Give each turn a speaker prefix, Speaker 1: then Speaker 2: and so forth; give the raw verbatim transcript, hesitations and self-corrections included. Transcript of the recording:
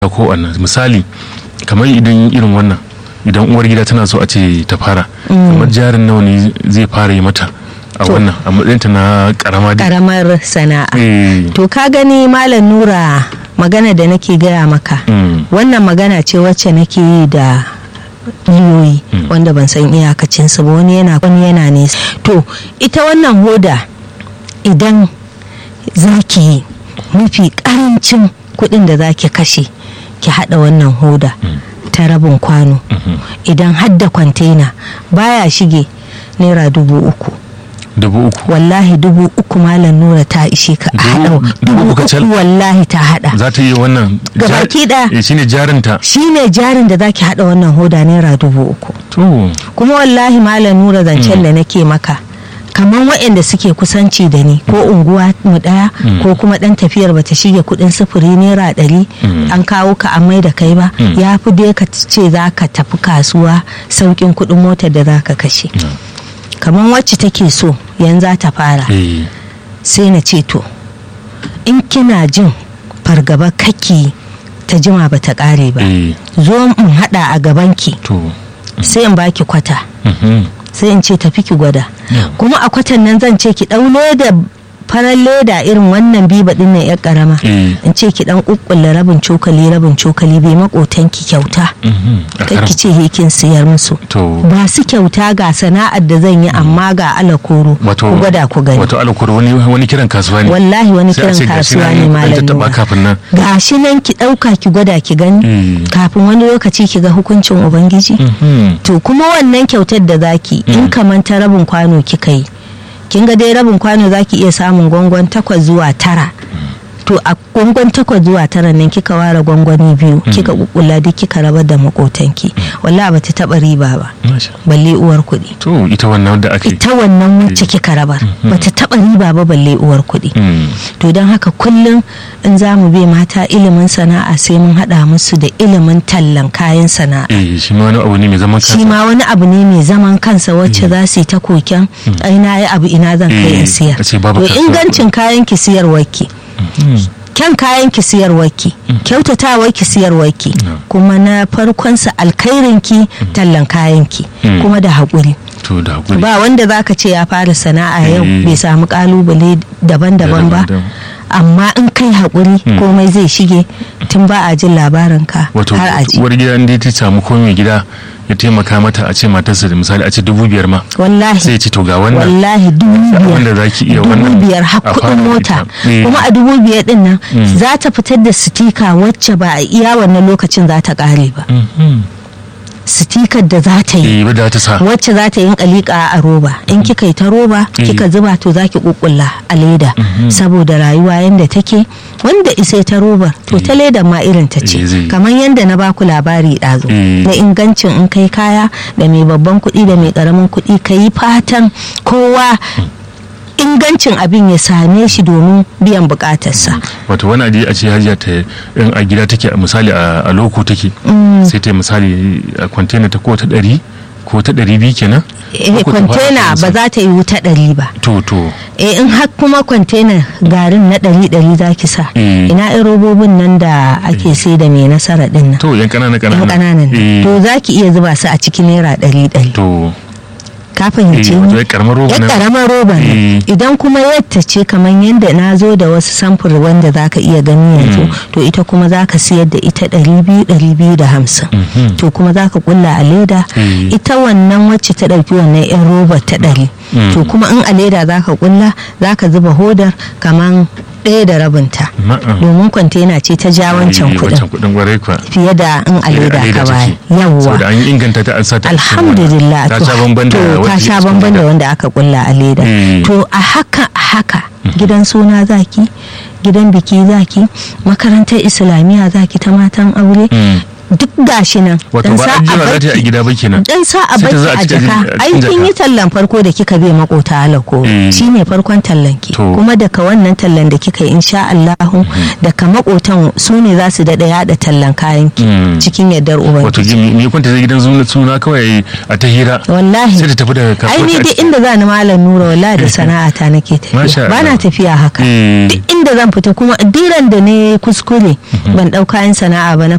Speaker 1: ko wannan misali kamar idan irin wannan idan uwar gida tana so a ce ta fara kamar jarin nawa ne zai fara yi mata a wannan a matsayinta na karama
Speaker 2: karamar sana'a to ka gani malam Nura magana da nake gaya maka wannan magana ce wacce nake yi da miliyoyi wanda ban san iyakacinsu ba, wani yana wani yana nesa. To ita wannan hoda idan zaki yi mafi karancin kuɗin da zaki kashe ki hada wannan hoda ta rabin kwano idan hadda kwantena baya shige naira dubu uku
Speaker 1: dubu uku
Speaker 2: wallahi dubu uku malam Nura ta ishe ka a hada dubu uku wallahi ta hada
Speaker 1: za ta yi wannan
Speaker 2: gabaki da
Speaker 1: shine jarinta
Speaker 2: shine jarin da zaki hada wannan hoda naira dubu uku
Speaker 1: to
Speaker 2: kuma wallahi malam Nura zancen da nake maka kamar waɗanda suke kusanci da ni ko unguwa mu daya ko kuma dan tafiyar bata shige kudin sufuri naira ɗari an kawo ka amai da kai ba ya fi dai ka ce zaka tafi kasuwa saukin kudin motar da zaka kashe kamar wacce take so yanzu ta fara sai na ce to in kina jin fargaba kake ta jima bata kare ba zo in hada a gabanki sai in baki kwata sai in ce tafi ki gwada kuma a kwatan nan zan ce ki daule da farar leda irin wannan biba din nan yar karama in ce ki dan kukkulla rabin cokali rabin cokali bai makotan ki kyauta kai ki ce he kin siyar musu ba su kyauta ga sana'ar da zan yi amma ga alakoro ku gwada ku gani
Speaker 1: wato alakoro wani wani kiran kasuwa ne
Speaker 2: wallahi wani kiran kasuwa ne malam gashi nan ki dauka ki gwada ki gani kafin wani lokaci ki ga hukuncin ubangiji to kuma wannan kyautar da zaki in kaman ta rabin kwano kika yi kin ga dai rabin kwano zaki iya samun gwangwan takwas zuwa tara to a gwangwan takwas zuwa tara nan kika ware gwangwani biyu kika kukkula duk kika rabar da makotanki wallahi bata taba riba ba balle uwar kuɗi
Speaker 1: to ita wannan da ake
Speaker 2: ita wannan wacce kika rabar bata taba riba ba balle uwar kuɗi to don haka kullum in zamu bai mata ilimin sana'a sai mun hada musu da ilimin tallan kayan sana'a
Speaker 1: eh shi ma wani abu ne mai zaman kansa
Speaker 2: shi ma wani abu ne mai zaman kansa wacce za su yi ta koken ai na yi abu ina zan kai in siyar to ingancin kayan ki siyarwarki kyan kayan ki siyarwarki kyautatawarki siyarwarki kuma na farkon sa alkhairin ki tallan kayan ki kuma da haƙuri ba wanda zaka ce ya fara sana'a yau bai samu kalubale daban-daban ba amma in kai haƙuri komai zai shige tun ba a jin labarin ka har a ji
Speaker 1: uwar gida inda ta samu komai gida ya taimaka mata a ce matarsa da misali a ce dubu biyar ma
Speaker 2: wallahi
Speaker 1: sai ce to ga wannan
Speaker 2: wallahi dubu biyar
Speaker 1: wanda zaki iya wannan
Speaker 2: dubu biyar har kuɗin mota kuma a dubu biyar din nan za ta fitar da sitika wacce ba a iya wannan lokacin za ta ƙare ba sitikar da za ta yi wacce za ta yi kalika a roba in kika yi ta roba kika zuba to za ki kukkulla a leda saboda rayuwa yanda take wanda isa ta roba to ta leda ma irin ta ce kamar yanda na baku labari ɗazu na ingancin in kai kaya da mai babban kuɗi da mai ƙaramin kuɗi ka yi fatan kowa ingancin abin ya same shi domin biyan bukatarsa.
Speaker 1: Wato wani aji a ce hajiya ta in a gida take misali a loko take sai ta misali a kwantena ta ko ta ɗari ko ta ɗari biyu kenan?
Speaker 2: Eh kwantena ba za ta yi wuta ɗari ba.
Speaker 1: To to.
Speaker 2: Eh in har kuma kwantena garin na ɗari ɗari za ki sa. Ina in robobin nan da ake sai da mai nasara ɗin nan.
Speaker 1: To yan ƙanana ƙanana.
Speaker 2: Yan ƙananan. To za ki iya zuba su a cikin naira ɗari ɗari.
Speaker 1: To.
Speaker 2: Ka fahimci
Speaker 1: ni ya karamar
Speaker 2: roba ne idan kuma yadda ce kamar yadda na zo da wasu samfur wanda zaka iya gani yanzu to ita kuma zaka siyar da ita ɗari biyu ɗari biyu da hamsin to kuma zaka kulla a leda ita wannan wacce ta ɗauki wannan yan roba ta ɗari to kuma in a leda zaka kulla zaka zuba hodar kamar ɗaya da rabinta domin kwantena ce ta ja wancan kuɗin fiye da in a leda ka baya yawwa alhamdulillah to ta sha bamban da wanda aka kulla a leda to a haka a haka gidan suna zaki gidan biki zaki makarantar islamiyya zaki ta matan aure duk gashi nan
Speaker 1: dan sa a baki a gida ba kenan
Speaker 2: dan sa a baki a jaka aikin yi tallan farko da kika bai makota halako shine farkon tallan ki kuma daga wannan tallan da kika yi insha Allah daga makotan su ne za su dada yada tallan kayan ki cikin yardar ubangiji
Speaker 1: wato me kwanta zai gidan suna kawai a ta hira
Speaker 2: wallahi
Speaker 1: sai ta tafi da kasuwa
Speaker 2: ai ni duk inda za ni malam Nura wallahi da sana'ata nake tafiya ba na tafiya haka duk inda zan fita kuma diran da ne kuskure ban dauka yin sana'a ba na